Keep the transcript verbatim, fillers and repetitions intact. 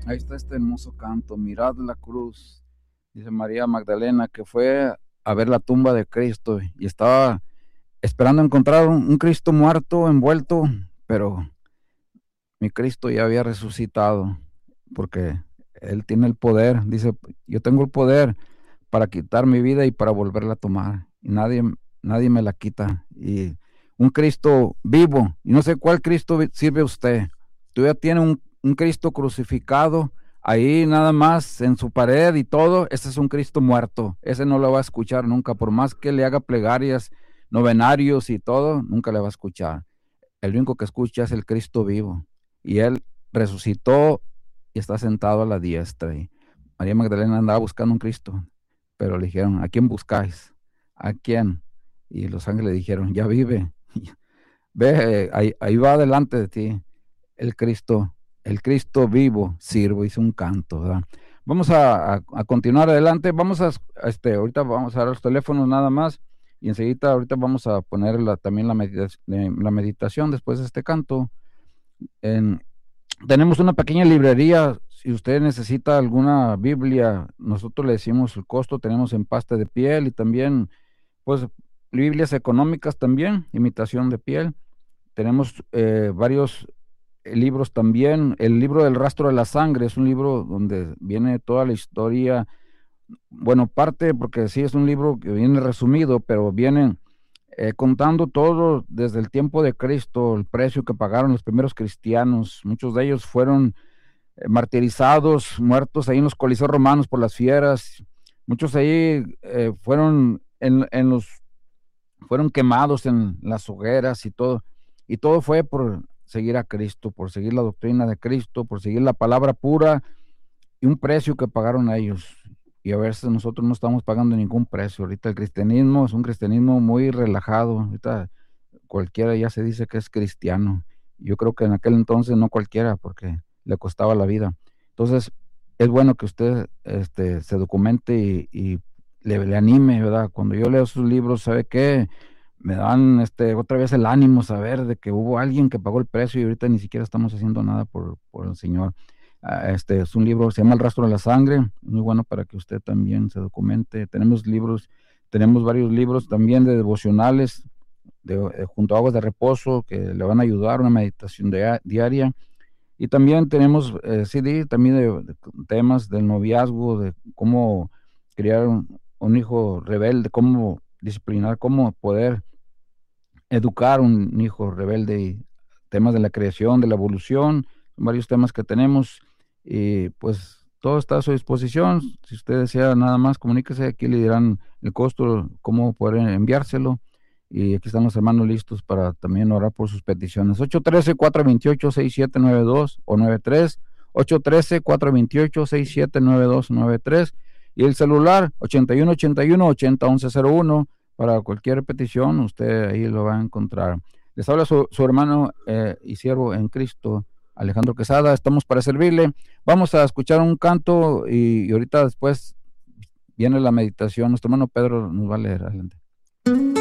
Ahí está este hermoso canto, mirad la cruz, dice María Magdalena, que fue a ver la tumba de Cristo y estaba esperando encontrar un, un Cristo muerto, envuelto, pero mi Cristo ya había resucitado, porque Él tiene el poder, dice, yo tengo el poder para quitar mi vida y para volverla a tomar, y nadie, nadie me la quita, y un Cristo vivo, y no sé cuál Cristo vi- sirve usted, todavía tiene un, un Cristo crucificado, ahí nada más en su pared y todo, ese es un Cristo muerto, ese no lo va a escuchar nunca, por más que le haga plegarias, novenarios y todo, nunca le va a escuchar. El único que escucha es el Cristo vivo. Y él resucitó y está sentado a la diestra. Y María Magdalena andaba buscando un Cristo, pero le dijeron, ¿a quién buscáis? ¿A quién? Y los ángeles le dijeron, ya vive. Ve, ahí, ahí va delante de ti el Cristo, el Cristo vivo, sirvo, hizo un canto, ¿verdad? Vamos a, a- a continuar adelante, vamos a, a este, ahorita vamos a dar los teléfonos nada más y enseguida ahorita vamos a poner la- también la, medita- eh, la meditación después de este canto. En- Tenemos una pequeña librería, si usted necesita alguna Biblia, nosotros le decimos el costo, tenemos en pasta de piel y también, pues, Biblias económicas también, imitación de piel. Tenemos eh, varios eh, libros también. El libro del rastro de la sangre es un libro donde viene toda la historia. Bueno, parte porque sí es un libro que viene resumido, pero viene eh, contando todo desde el tiempo de Cristo, el precio que pagaron los primeros cristianos. Muchos de ellos fueron eh, martirizados, muertos ahí en los coliseos romanos por las fieras. Muchos ahí eh, fueron en, en los fueron quemados en las hogueras y todo, y todo fue por seguir a Cristo, por seguir la doctrina de Cristo, por seguir la palabra pura y un precio que pagaron a ellos. Y a veces nosotros no estamos pagando ningún precio. Ahorita el cristianismo es un cristianismo muy relajado. Ahorita cualquiera ya se dice que es cristiano. Yo creo que en aquel entonces no cualquiera, porque le costaba la vida. Entonces, es bueno que usted este, se documente y, y le, le anime, ¿verdad? Cuando yo leo sus libros, ¿sabe qué? Me dan este, otra vez el ánimo saber de que hubo alguien que pagó el precio y ahorita ni siquiera estamos haciendo nada por, por el Señor. Ah, Este es un libro, se llama El rastro de la sangre, muy bueno para que usted también se documente. Tenemos libros, tenemos varios libros también de devocionales de, de junto a aguas de reposo que le van a ayudar, una meditación de- diaria. Y también tenemos eh, C D también de, de temas del noviazgo, de cómo criar un, un hijo rebelde, cómo disciplinar, cómo poder educar un hijo rebelde y temas de la creación, de la evolución, varios temas que tenemos y pues todo está a su disposición. Si usted desea nada más, comuníquese, aquí le dirán el costo, cómo poder enviárselo y aquí están los hermanos listos para también orar por sus peticiones. ocho uno tres, cuatro dos ocho, seis siete nueve dos o nueve tres, ocho uno tres, cuatro dos ocho, seis siete nueve dos o nueve tres y el celular ochenta y uno ochenta y uno, ochenta once cero uno para cualquier petición, usted ahí lo va a encontrar. Les habla su, su hermano eh, y siervo en Cristo, Alejandro Quesada. Estamos para servirle. Vamos a escuchar un canto y, y ahorita después viene la meditación. Nuestro hermano Pedro nos va a leer. Adelante.